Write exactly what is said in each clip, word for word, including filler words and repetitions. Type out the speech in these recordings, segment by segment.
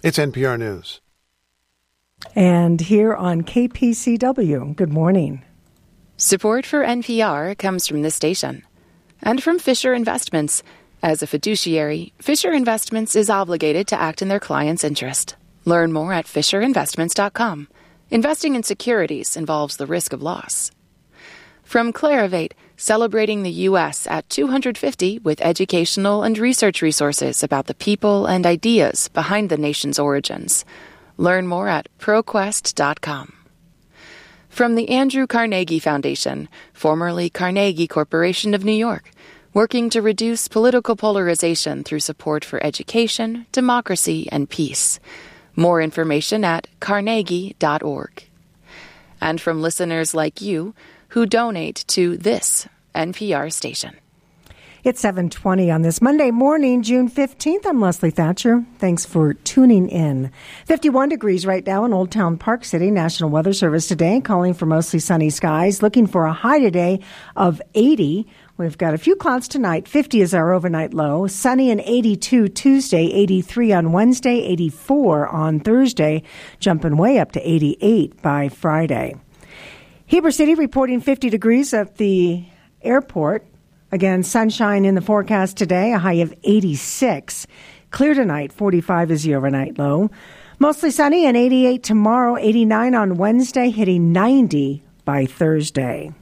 It's N P R News. And here on K P C W, good morning. Support for N P R comes from this station and from Fisher Investments. As a fiduciary, Fisher Investments is obligated to act in their client's interest. Learn more at fisher investments dot com. Investing in securities involves the risk of loss. From Clarivate, celebrating the U S at two hundred fifty with educational and research resources about the people and ideas behind the nation's origins. Learn more at proquest dot com. From the Andrew Carnegie Foundation, formerly Carnegie Corporation of New York, working to reduce political polarization through support for education, democracy, and peace. More information at carnegie dot org. And from listeners like you who donate to this N P R station. It's seven twenty on this Monday morning, June fifteenth. I'm Leslie Thatcher. Thanks for tuning in. fifty-one degrees right now in Old Town Park City. National Weather Service today calling for mostly sunny skies, looking for a high today of eighty. We've got a few clouds tonight. fifty is our overnight low. Sunny and eighty-two Tuesday, eighty-three on Wednesday, eighty-four on Thursday, jumping way up to eighty-eight by Friday. Heber City reporting fifty degrees at the airport. Again, sunshine in the forecast today, a high of eighty-six. Clear tonight, forty-five is the overnight low. Mostly sunny and eighty-eight tomorrow, eighty-nine on Wednesday, hitting ninety by Thursday.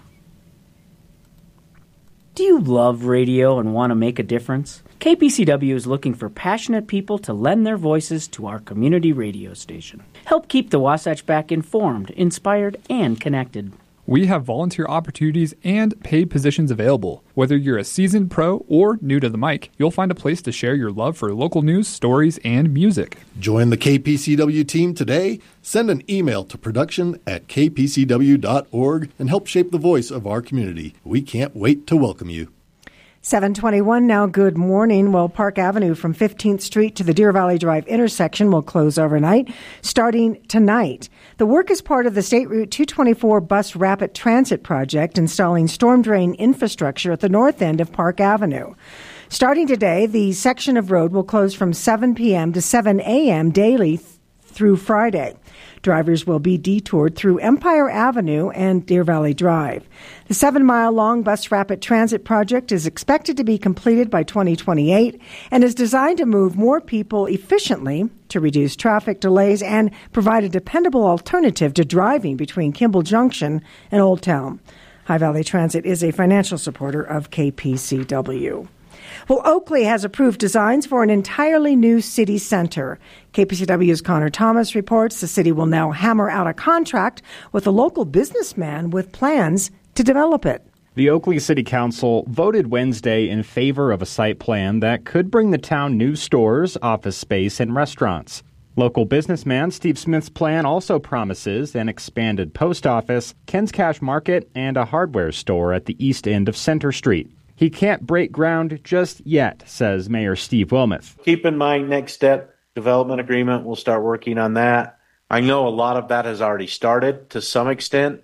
Do you love radio and want to make a difference? K P C W is looking for passionate people to lend their voices to our community radio station. Help keep the Wasatch Back informed, inspired, and connected. We have volunteer opportunities and paid positions available. Whether you're a seasoned pro or new to the mic, you'll find a place to share your love for local news, stories, and music. Join the K P C W team today. Send an email to production at k p c w dot org and help shape the voice of our community. We can't wait to welcome you. seven twenty-one now, good morning. Well, Park Avenue from fifteenth Street to the Deer Valley Drive intersection will close overnight, starting tonight. The work is part of the State Route two twenty-four Bus Rapid Transit Project, installing storm drain infrastructure at the north end of Park Avenue. Starting today, the section of road will close from seven p.m. to seven a.m. daily th- through Friday. Drivers will be detoured through Empire Avenue and Deer Valley Drive. The seven-mile-long bus rapid transit project is expected to be completed by twenty twenty-eight and is designed to move more people efficiently, to reduce traffic delays, and provide a dependable alternative to driving between Kimball Junction and Old Town. High Valley Transit is a financial supporter of K P C W. Well, Oakley has approved designs for an entirely new city center. K P C W's Connor Thomas reports the city will now hammer out a contract with a local businessman with plans to develop it. The Oakley City Council voted Wednesday in favor of a site plan that could bring the town new stores, office space, and restaurants. Local businessman Steve Smith's plan also promises an expanded post office, Ken's Cash Market, and a hardware store at the east end of Center Street. He can't break ground just yet, says Mayor Steve Wilmoth. Keep in mind, next step, development agreement, we'll start working on that. I know a lot of that has already started to some extent.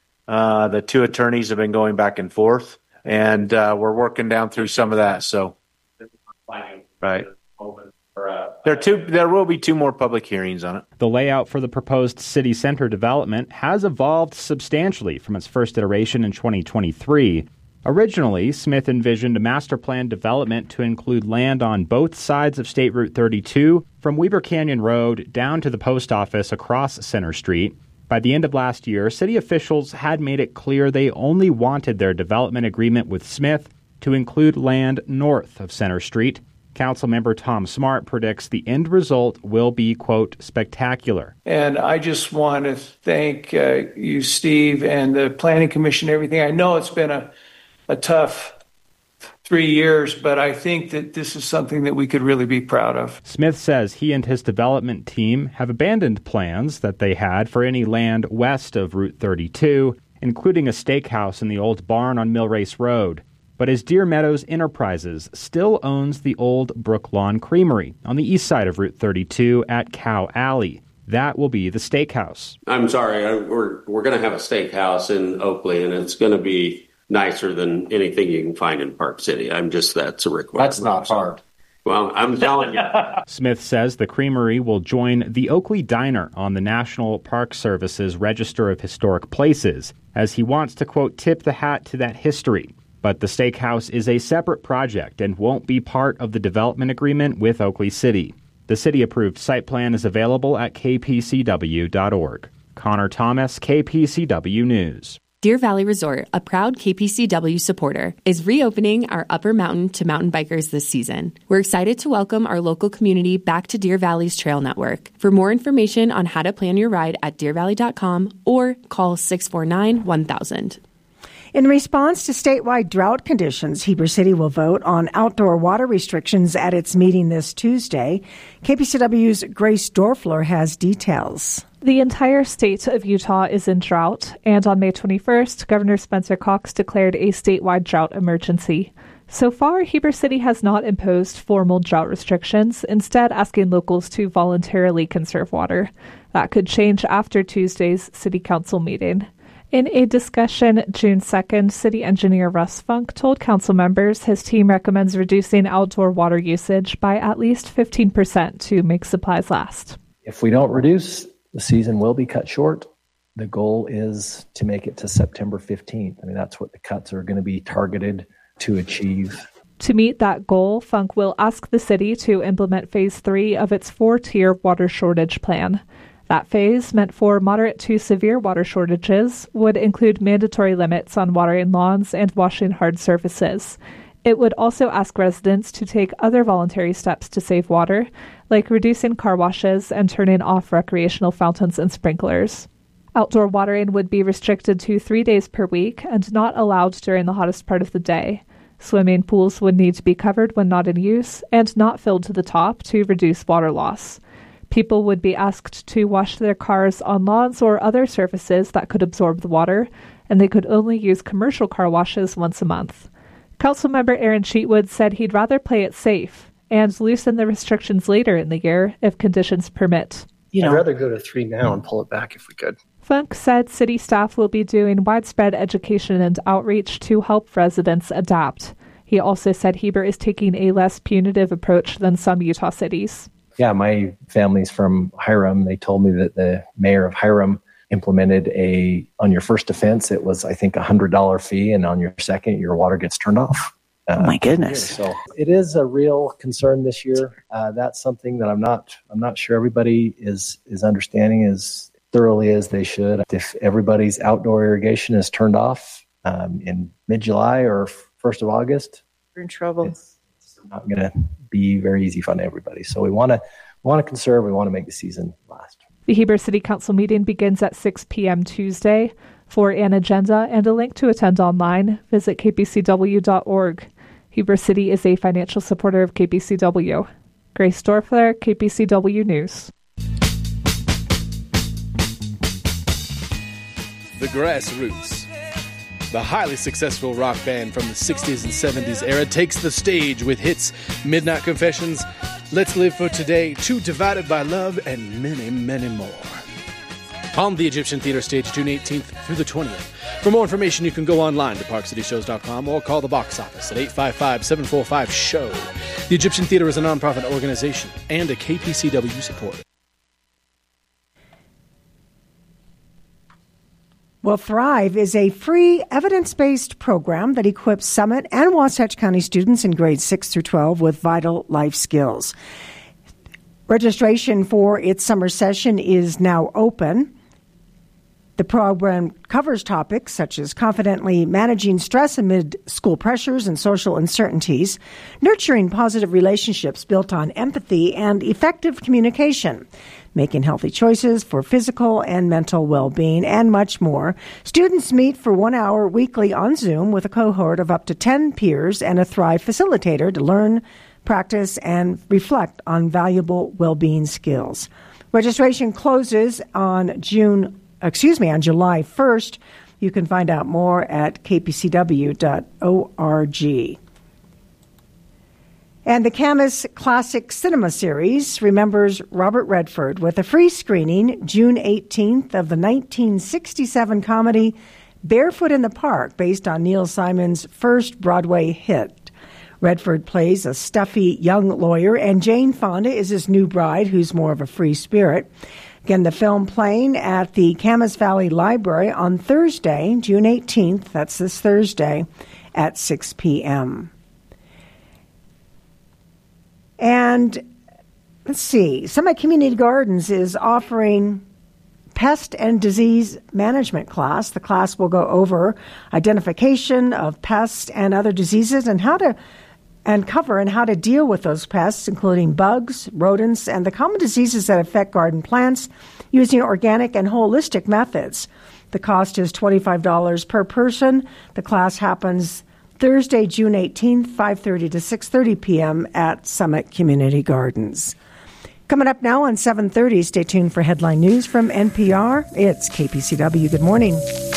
Uh, the two attorneys have been going back and forth, and uh, we're working down through some of that. So, right. There, are two, there will be two more public hearings on it. The layout for the proposed city center development has evolved substantially from its first iteration in twenty twenty-three. Originally, Smith envisioned a master plan development to include land on both sides of State Route thirty-two, from Weber Canyon Road down to the post office across Center Street. By the end of last year, city officials had made it clear they only wanted their development agreement with Smith to include land north of Center Street. Councilmember Tom Smart predicts the end result will be, quote, spectacular. And I just want to thank uh, you, Steve, and the Planning Commission, everything. I know it's been a a tough three years, but I think that this is something that we could really be proud of. Smith says he and his development team have abandoned plans that they had for any land west of Route thirty-two, including a steakhouse in the old barn on Millrace Road. But his Deer Meadows Enterprises still owns the old Brooklawn Creamery on the east side of Route thirty-two at Cow Alley. That will be the steakhouse. I'm sorry, I, we're we're going to have a steakhouse in Oakley, and it's going to be nicer than anything you can find in Park City. I'm just, that's a requirement. That's not hard. Well, I'm telling you. Smith says the creamery will join the Oakley Diner on the National Park Service's Register of Historic Places, as he wants to, quote, tip the hat to that history. But the steakhouse is a separate project and won't be part of the development agreement with Oakley City. The city-approved site plan is available at k p c w dot org. Connor Thomas, K P C W News. Deer Valley Resort, a proud K P C W supporter, is reopening our Upper Mountain to mountain bikers this season. We're excited to welcome our local community back to Deer Valley's trail network. For more information on how to plan your ride at deer valley dot com or call six four nine, one thousand. In response to statewide drought conditions, Heber City will vote on outdoor water restrictions at its meeting this Tuesday. K P C W's Grace Dorfler has details. The entire state of Utah is in drought, and on May twenty-first, Governor Spencer Cox declared a statewide drought emergency. So far, Heber City has not imposed formal drought restrictions, instead asking locals to voluntarily conserve water. That could change after Tuesday's City Council meeting. In a discussion June second, City Engineer Russ Funk told council members his team recommends reducing outdoor water usage by at least fifteen percent to make supplies last. If we don't reduce, the season will be cut short. The goal is to make it to September fifteenth. I mean, that's what the cuts are going to be targeted to achieve. To meet that goal, Funk will ask the city to implement phase three of its four-tier water shortage plan. That phase, meant for moderate to severe water shortages, would include mandatory limits on watering lawns and washing hard surfaces. It would also ask residents to take other voluntary steps to save water, like reducing car washes and turning off recreational fountains and sprinklers. Outdoor watering would be restricted to three days per week and not allowed during the hottest part of the day. Swimming pools would need to be covered when not in use and not filled to the top to reduce water loss. People would be asked to wash their cars on lawns or other surfaces that could absorb the water, and they could only use commercial car washes once a month. Councilmember Aaron Cheatwood said he'd rather play it safe and loosen the restrictions later in the year if conditions permit. You know, I'd rather go to three now and pull it back if we could. Funk said city staff will be doing widespread education and outreach to help residents adapt. He also said Heber is taking a less punitive approach than some Utah cities. Yeah, my family's from Hiram. They told me that the mayor of Hiram implemented a, on your first offense, it was, I think, a one hundred dollars fee, and on your second, your water gets turned off. Uh, oh my goodness. So it is a real concern this year. Uh, that's something that I'm not, I'm not sure everybody is, is understanding as thoroughly as they should. If everybody's outdoor irrigation is turned off um, in mid-July or first of August, you're in trouble. It's, it's not going to be very easy fun to everybody. So we want to want to conserve. We want to make the season last. The Heber City Council meeting begins at six p.m. Tuesday. For an agenda and a link to attend online, visit k p c w dot org. Heber City is a financial supporter of K P C W. Grace Dorfler, K P C W News. The Grassroots, the highly successful rock band from the sixties and seventies era, takes the stage with hits Midnight Confessions, Let's Live for Today, Two Divided by Love, and many, many more. On the Egyptian Theater stage, June eighteenth through the twentieth. For more information, you can go online to park city shows dot com or call the box office at eight five five, seven four five, S H O W. The Egyptian Theater is a nonprofit organization and a K P C W supporter. Well, Thrive is a free, evidence-based program that equips Summit and Wasatch County students in grades six through twelve with vital life skills. Registration for its summer session is now open. The program covers topics such as confidently managing stress amid school pressures and social uncertainties, nurturing positive relationships built on empathy and effective communication, making healthy choices for physical and mental well-being, and much more. Students meet for one hour weekly on Zoom with a cohort of up to ten peers and a Thrive facilitator to learn, practice, and reflect on valuable well-being skills. Registration closes on June, excuse me, on July first. You can find out more at k p c w dot org. And the Camas Classic Cinema Series remembers Robert Redford with a free screening June eighteenth of the nineteen sixty-seven comedy Barefoot in the Park, based on Neil Simon's first Broadway hit. Redford plays a stuffy young lawyer, and Jane Fonda is his new bride, who's more of a free spirit. Again, the film playing at the Camas Valley Library on Thursday, June eighteenth, that's this Thursday, at six p.m. And let's see, Summit Community Gardens is offering Pest and Disease Management class. The class will go over identification of pests and other diseases and how to and cover and how to deal with those pests, including bugs, rodents, and the common diseases that affect garden plants using organic and holistic methods. The cost is twenty-five dollars per person. The class happens Thursday, June eighteenth, five thirty to six thirty p.m. at Summit Community Gardens. Coming up now on seven thirty, stay tuned for headline news from N P R. It's K P C W. Good morning.